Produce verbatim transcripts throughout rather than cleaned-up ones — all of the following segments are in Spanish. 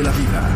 la Vida.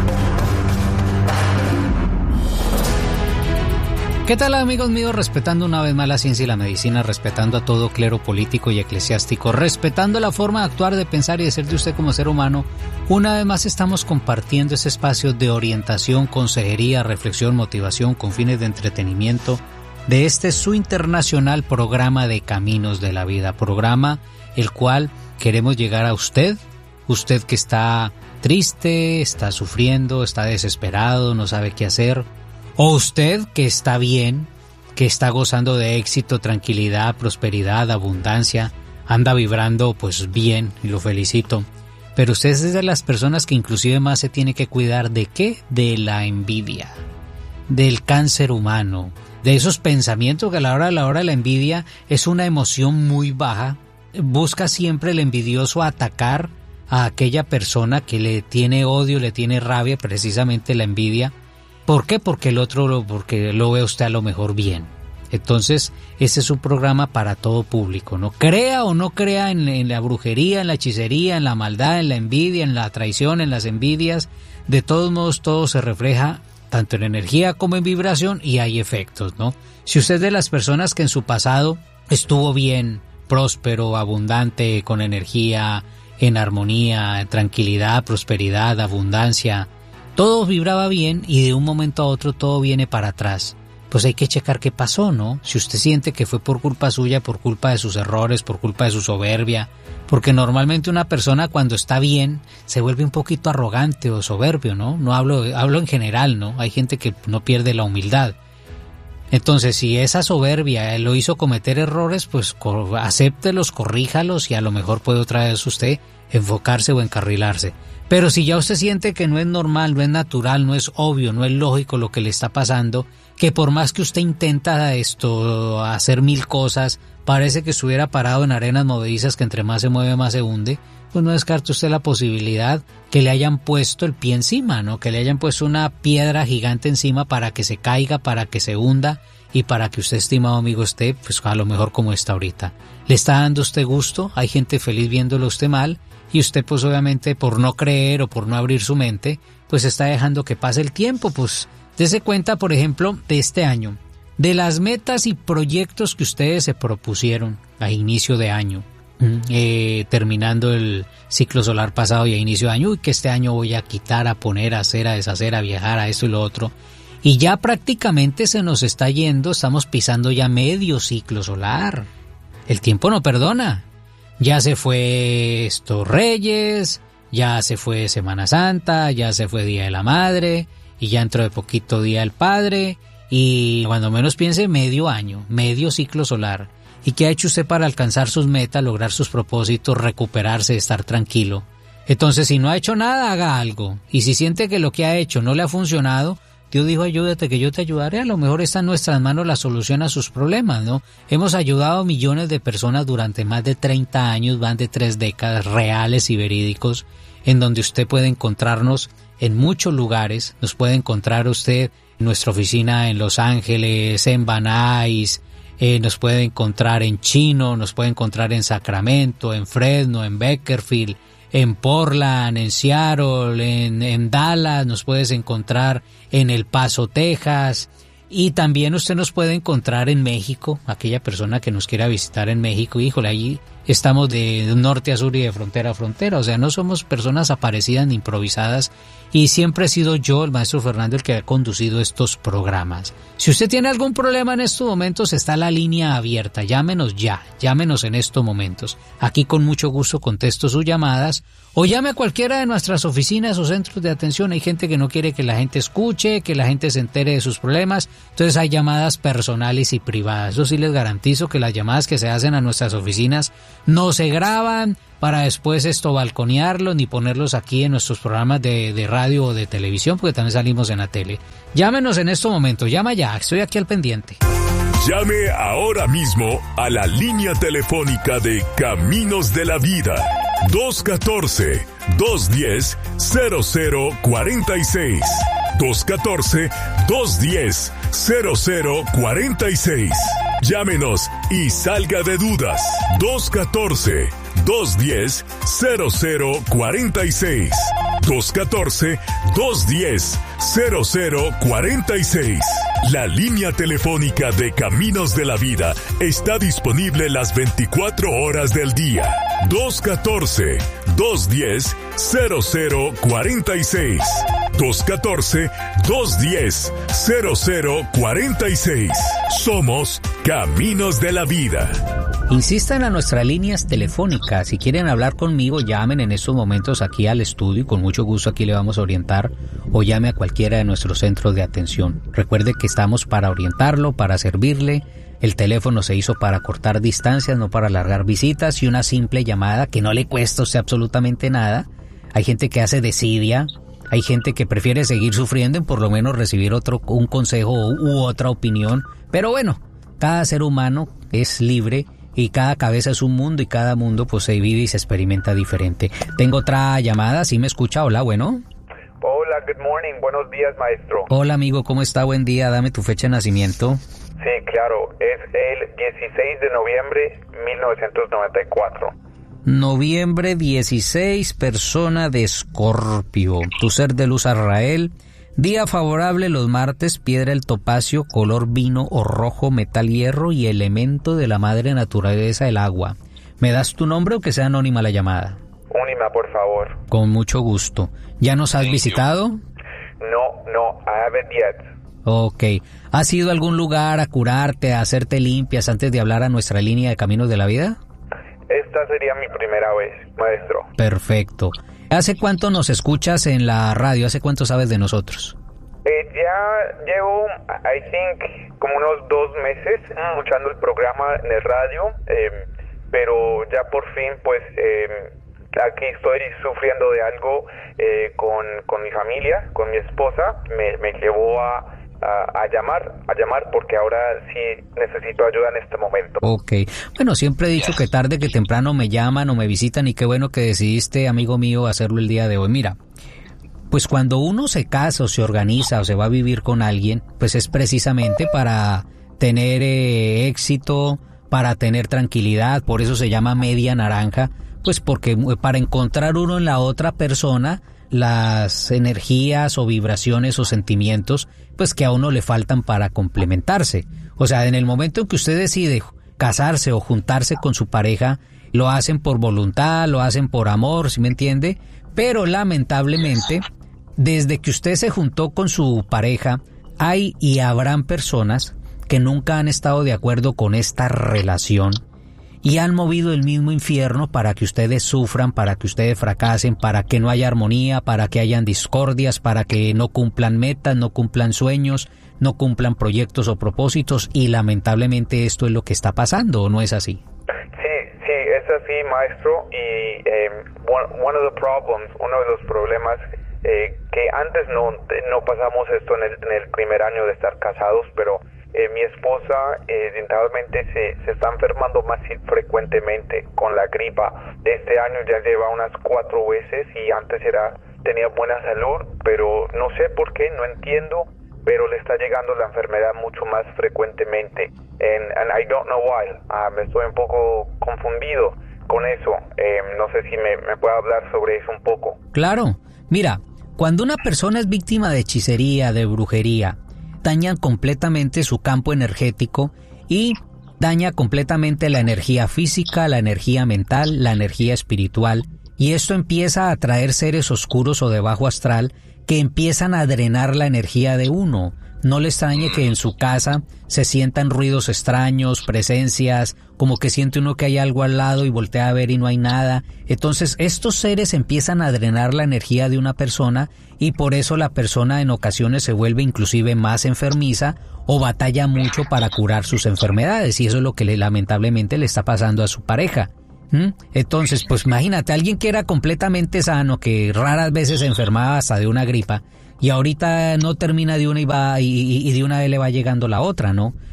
¿Qué tal, amigos míos? Respetando una vez más la ciencia y la medicina, respetando a todo clero político y eclesiástico, respetando la forma de actuar, de pensar y de ser de usted como ser humano, una vez más estamos compartiendo ese espacio de orientación, consejería, reflexión, motivación con fines de entretenimiento de este su internacional programa de Caminos de la Vida, programa el cual queremos llegar a usted, usted que está triste, está sufriendo, está desesperado, no sabe qué hacer. O usted que está bien, que está gozando de éxito, tranquilidad, prosperidad, abundancia, anda vibrando pues bien y lo felicito. Pero usted es de las personas que inclusive más se tiene que cuidar de ¿qué? De la envidia, del cáncer humano, de esos pensamientos que a la hora de la hora de la envidia es una emoción muy baja. Busca siempre el envidioso atacar a aquella persona que le tiene odio, le tiene rabia, precisamente la envidia. ¿Por qué? Porque el otro lo, porque lo ve usted a lo mejor bien. Entonces, ese es un programa para todo público, ¿no? Crea o no crea en, en la brujería, en la hechicería, en la maldad, en la envidia, en la traición, en las envidias. De todos modos, todo se refleja tanto en energía como en vibración y hay efectos, ¿no? Si usted es de las personas que en su pasado estuvo bien, próspero, abundante, con energía, en armonía, en tranquilidad, prosperidad, abundancia, todo vibraba bien y de un momento a otro todo viene para atrás. Pues hay que checar qué pasó, ¿no? Si usted siente que fue por culpa suya, por culpa de sus errores, por culpa de su soberbia, porque normalmente una persona cuando está bien se vuelve un poquito arrogante o soberbio, ¿no? No hablo, hablo en general, ¿no? Hay gente que no pierde la humildad. Entonces, si esa soberbia lo hizo cometer errores, pues acéptelos, corríjalos y a lo mejor puede otra vez usted enfocarse o encarrilarse. Pero si ya usted siente que no es normal, no es natural, no es obvio, no es lógico lo que le está pasando, que por más que usted intenta esto, hacer mil cosas, parece que estuviera parado en arenas movedizas que entre más se mueve más se hunde, pues no descarte usted la posibilidad que le hayan puesto el pie encima, ¿no? Que le hayan puesto una piedra gigante encima para que se caiga, para que se hunda y para que usted, estimado amigo, esté pues a lo mejor como está ahorita. ¿Le está dando usted gusto? Hay gente feliz viéndolo usted mal. Y usted pues obviamente por no creer o por no abrir su mente, pues está dejando que pase el tiempo. Pues dése cuenta, por ejemplo, de este año, de las metas y proyectos que ustedes se propusieron a inicio de año, eh, terminando el ciclo solar pasado y a inicio de año, uy, que este año voy a quitar, a poner, a hacer, a deshacer, a viajar, a esto y lo otro. Y ya prácticamente se nos está yendo, estamos pisando ya medio ciclo solar. El tiempo no perdona. Ya se fue estos Reyes, ya se fue Semana Santa, ya se fue Día de la Madre y ya entró de poquito Día del Padre y cuando menos piense medio año, medio ciclo solar. ¿Y qué ha hecho usted para alcanzar sus metas, lograr sus propósitos, recuperarse, estar tranquilo? Entonces, si no ha hecho nada, haga algo. Y si siente que lo que ha hecho no le ha funcionado, Dios dijo, ayúdate que yo te ayudaré. A lo mejor está en nuestras manos la solución a sus problemas, ¿no? Hemos ayudado a millones de personas durante más de treinta años, más de tres décadas, reales y verídicos, en donde usted puede encontrarnos en muchos lugares. Nos puede encontrar usted en nuestra oficina en Los Ángeles, en Van Nuys, eh, nos puede encontrar en Chino, nos puede encontrar en Sacramento, en Fresno, en Bakersfield, en Portland, en Seattle, en, en Dallas, nos puedes encontrar en El Paso, Texas, y también usted nos puede encontrar en México, aquella persona que nos quiera visitar en México, híjole, allí estamos de norte a sur y de frontera a frontera, o sea, no somos personas aparecidas ni improvisadas, y siempre he sido yo, el maestro Fernando, el que ha conducido estos programas. Si usted tiene algún problema en estos momentos, está la línea abierta, llámenos ya, llámenos en estos momentos. Aquí con mucho gusto contesto sus llamadas, o llame a cualquiera de nuestras oficinas o centros de atención. Hay gente que no quiere que la gente escuche, que la gente se entere de sus problemas, entonces hay llamadas personales y privadas. Eso sí les garantizo que las llamadas que se hacen a nuestras oficinas no se graban para después esto balconearlos ni ponerlos aquí en nuestros programas de, de radio o de televisión, porque también salimos en la tele. Llámenos en estos momentos, llama ya, estoy aquí al pendiente. Llame ahora mismo a la línea telefónica de Caminos de la Vida. dos uno cuatro, dos uno cero, cero cero cuatro seis. dos uno cuatro, dos uno cero, cero cero cuatro seis. Llámenos y salga de dudas. dos uno cuatro, dos uno cero, cero cero cuatro seis. dos uno cuatro, dos uno cero, cero cero cuatro seis. La línea telefónica de Caminos de la Vida está disponible las veinticuatro horas del día. dos uno cuatro, dos uno cero, cero cero cuatro seis. dos uno cuatro, dos uno cero, cero cero cuatro seis. Somos Caminos de la Vida. Insistan a nuestras líneas telefónicas. Si quieren hablar conmigo, llamen en estos momentos aquí al estudio y con mucho gusto aquí le vamos a orientar, o llame a cualquiera de nuestros centros de atención. Recuerde que estamos para orientarlo, para servirle. El teléfono se hizo para cortar distancias, no para alargar visitas, y una simple llamada que no le cuesta a usted absolutamente nada. Hay gente que hace desidia, hay gente que prefiere seguir sufriendo y por lo menos recibir otro un consejo u otra opinión. Pero bueno, cada ser humano es libre y cada cabeza es un mundo y cada mundo pues se vive y se experimenta diferente. Tengo otra llamada, ¿sí me escucha? Hola, bueno. Hola, good morning, buenos días, maestro. Hola, amigo, ¿cómo está? Buen día, dame tu fecha de nacimiento. Sí, claro, es el dieciséis de noviembre de mil novecientos noventa y cuatro. Noviembre dieciséis, persona de Escorpio, tu ser de luz Azrael. Día favorable los martes, piedra el topacio, color vino o rojo, metal hierro y elemento de la madre naturaleza el agua. ¿Me das tu nombre o que sea anónima la llamada? Anónima, por favor. Con mucho gusto. ¿Ya nos has visitado? No, no, I haven't yet. Ok. ¿Has ido a algún lugar a curarte, a hacerte limpias antes de hablar a nuestra línea de Caminos de la Vida? Esta sería mi primera vez, maestro. Perfecto. ¿Hace cuánto nos escuchas en la radio? ¿Hace cuánto sabes de nosotros? Eh, ya llevo, I think, como unos dos meses escuchando el programa en el radio, eh, pero ya por fin, pues, eh, aquí estoy sufriendo de algo eh, con, con mi familia, con mi esposa. Me, me llevó a... A, a llamar, a llamar porque ahora sí necesito ayuda en este momento. Ok, bueno, siempre he dicho que tarde que temprano me llaman o me visitan y qué bueno que decidiste, amigo mío, hacerlo el día de hoy. Mira, pues cuando uno se casa o se organiza o se va a vivir con alguien, pues es precisamente para tener eh, éxito, para tener tranquilidad, por eso se llama media naranja, pues porque para encontrar uno en la otra persona las energías o vibraciones o sentimientos pues que a uno le faltan para complementarse. O sea, en el momento en que usted decide casarse o juntarse con su pareja, lo hacen por voluntad, lo hacen por amor, ¿sí me entiende? Pero lamentablemente, desde que usted se juntó con su pareja, hay y habrán personas que nunca han estado de acuerdo con esta relación y han movido el mismo infierno para que ustedes sufran, para que ustedes fracasen, para que no haya armonía, para que hayan discordias, para que no cumplan metas, no cumplan sueños, no cumplan proyectos o propósitos, y lamentablemente esto es lo que está pasando, ¿o no es así? Sí, sí, es así, maestro, y eh, one, one of the problems, uno de los problemas eh, que antes no, no pasamos esto en el, en el primer año de estar casados, pero Eh, mi esposa eh, eventualmente se, se está enfermando más frecuentemente con la gripa. Este año ya lleva unas cuatro veces y antes era tenía buena salud, pero no sé por qué, no entiendo, pero le está llegando la enfermedad mucho más frecuentemente. And, and I don't know why. Uh, me estoy un poco confundido con eso. Eh, no sé si me, me puede hablar sobre eso un poco. Claro. Mira, cuando una persona es víctima de hechicería, de brujería, dañan completamente su campo energético y daña completamente la energía física, la energía mental, la energía espiritual, y esto empieza a atraer seres oscuros o de bajo astral que empiezan a drenar la energía de uno. No le extrañe que en su casa se sientan ruidos extraños, presencias, como que siente uno que hay algo al lado y voltea a ver y no hay nada. Entonces estos seres empiezan a drenar la energía de una persona y por eso la persona en ocasiones se vuelve inclusive más enfermiza o batalla mucho para curar sus enfermedades, y eso es lo que le, lamentablemente le está pasando a su pareja. ¿Mm? Entonces, pues imagínate, alguien que era completamente sano, que raras veces se enfermaba hasta de una gripa, y ahorita no termina de una y va y, y de una vez le va llegando la otra, ¿no?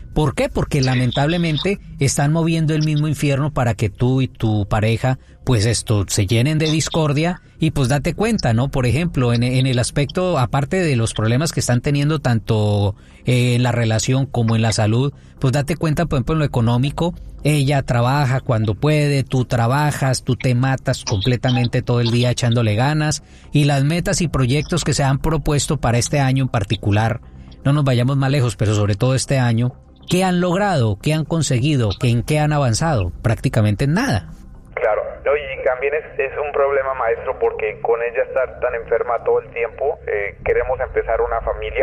¿Por qué? Porque lamentablemente están moviendo el mismo infierno para que tú y tu pareja, pues esto, se llenen de discordia y pues date cuenta, ¿no? Por ejemplo, en, en el aspecto, aparte de los problemas que están teniendo tanto eh, en la relación como en la salud, pues date cuenta, por ejemplo, en lo económico, ella trabaja cuando puede, tú trabajas, tú te matas completamente todo el día echándole ganas y las metas y proyectos que se han propuesto para este año en particular, no nos vayamos más lejos, pero sobre todo este año, ¿qué han logrado? ¿Qué han conseguido? ¿En qué han avanzado? Prácticamente en nada. Claro, no, y también es, es un problema, maestro, porque con ella estar tan enferma todo el tiempo, eh, queremos empezar una familia,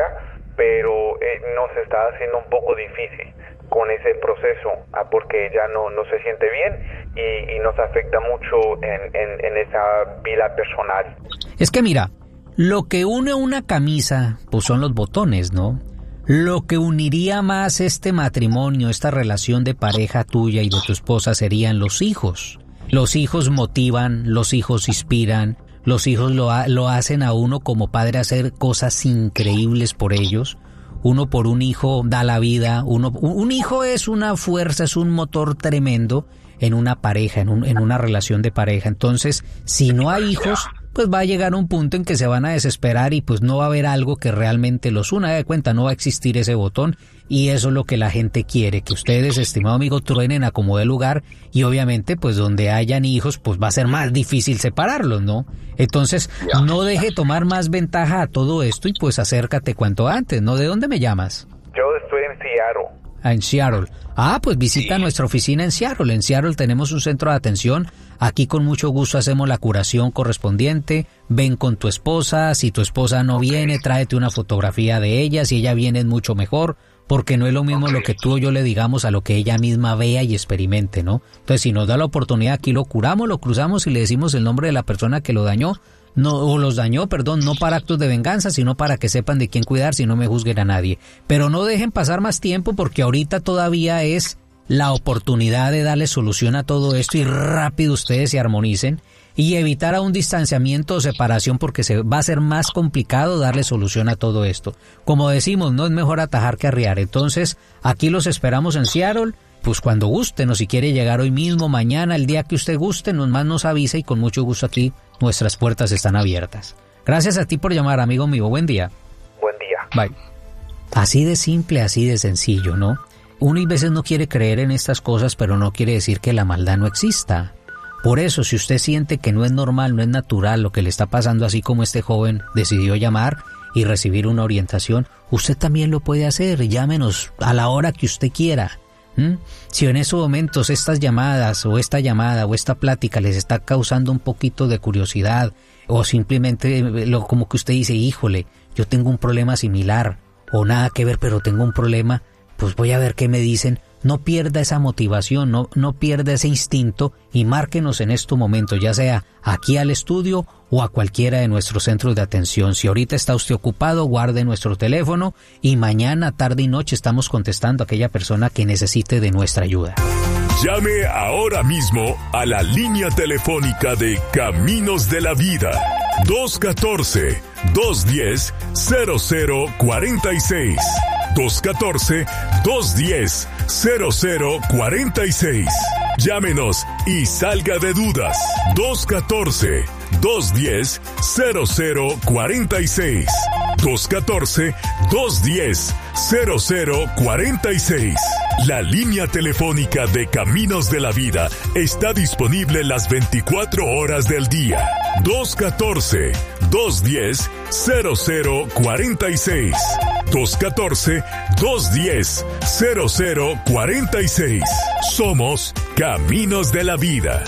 pero eh, nos está haciendo un poco difícil con ese proceso, ah, porque ella no, no se siente bien y, y nos afecta mucho en, en, en esa vida personal. Es que mira, lo que une una camisa, pues son los botones, ¿no? Lo que uniría más este matrimonio, esta relación de pareja tuya y de tu esposa serían los hijos. Los hijos motivan, los hijos inspiran, los hijos lo, ha, lo hacen a uno como padre hacer cosas increíbles por ellos. Uno por un hijo da la vida, uno, un hijo es una fuerza, es un motor tremendo en una pareja, en, un, en una relación de pareja. Entonces, si no hay hijos, pues va a llegar un punto en que se van a desesperar y pues no va a haber algo que realmente los una. De cuenta, no va a existir ese botón y eso es lo que la gente quiere, que ustedes, estimado amigo, truenen a como de lugar y obviamente pues donde hayan hijos pues va a ser más difícil separarlos, ¿no? Entonces no deje tomar más ventaja a todo esto y pues acércate cuanto antes, ¿no? ¿De dónde me llamas? Yo estoy en Seattle. Ah, en Seattle. Ah, pues visita sí. nuestra oficina en Seattle. En Seattle tenemos un centro de atención. Aquí con mucho gusto hacemos la curación correspondiente. Ven con tu esposa. Si tu esposa no okay. viene, tráete una fotografía de ella. Si ella viene es mucho mejor, porque no es lo mismo okay. lo que tú o yo le digamos a lo que ella misma vea y experimente, ¿no? Entonces, si nos da la oportunidad, aquí lo curamos, lo cruzamos y le decimos el nombre de la persona que lo dañó. No, o los dañó, perdón, no para actos de venganza, sino para que sepan de quién cuidar, si no me juzguen a nadie. Pero no dejen pasar más tiempo porque ahorita todavía es la oportunidad de darle solución a todo esto y rápido ustedes se armonicen y evitar a un distanciamiento o separación porque se va a ser más complicado darle solución a todo esto. Como decimos, no es mejor atajar que arriar. Entonces, aquí los esperamos en Seattle. Pues cuando gusten o si quiere llegar hoy mismo, mañana, el día que usted guste, nos más nos avisa y con mucho gusto aquí nuestras puertas están abiertas. Gracias a ti por llamar, amigo mío. Buen día. Buen día. Bye. Así de simple, así de sencillo, ¿no? Uno y veces no quiere creer en estas cosas, pero no quiere decir que la maldad no exista. Por eso, si usted siente que no es normal, no es natural lo que le está pasando, así como este joven decidió llamar y recibir una orientación, usted también lo puede hacer. Llámenos a la hora que usted quiera. ¿Mm? Si en esos momentos estas llamadas o esta llamada o esta plática les está causando un poquito de curiosidad o simplemente lo, como que usted dice, híjole, yo tengo un problema similar o nada que ver, pero tengo un problema, pues voy a ver qué me dicen. No pierda esa motivación, no, no pierda ese instinto y márquenos en estos momentos, ya sea aquí al estudio o a cualquiera de nuestros centros de atención. Si ahorita está usted ocupado, guarde nuestro teléfono y mañana, tarde y noche estamos contestando a aquella persona que necesite de nuestra ayuda. Llame ahora mismo a la línea telefónica de Caminos de la Vida. dos uno cuatro, dos uno cero, cero cero cuatro seis. dos uno cuatro, dos uno cero, cero cero cuatro seis. Llámenos y salga de dudas. dos uno cuatro, dos uno cero, cero cero cuatro seis. dos uno cuatro, dos uno cero, cero cero cuatro seis. La línea telefónica de Caminos de la Vida está disponible las veinticuatro horas del día. dos uno cuatro, dos uno cero, cero cero cuatro seis. dos uno cuatro, dos uno cero, cero cero cuatro seis. Somos Caminos de la Vida.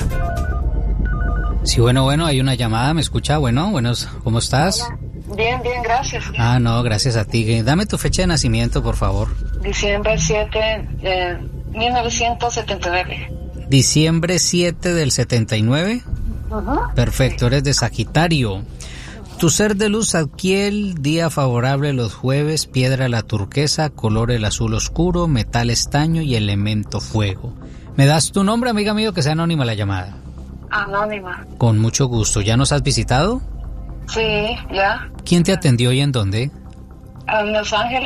Sí, bueno, bueno, hay una llamada, ¿me escucha? Bueno, buenos, ¿cómo estás? Hola. Bien, bien, gracias. Ah, no, gracias a ti. Dame tu fecha de nacimiento, por favor. Diciembre siete de mil novecientos setenta y nueve. Diciembre siete del setenta y nueve. Uh-huh. Perfecto, eres de Sagitario. Tu ser de luz Zadkiel, día favorable los jueves, piedra la turquesa, color el azul oscuro, metal estaño y elemento fuego. ¿Me das tu nombre, amiga mío, que sea anónima la llamada? Anónima. Con mucho gusto. ¿Ya nos has visitado? Sí, ya. ¿Quién te atendió y en dónde? En Los Ángeles.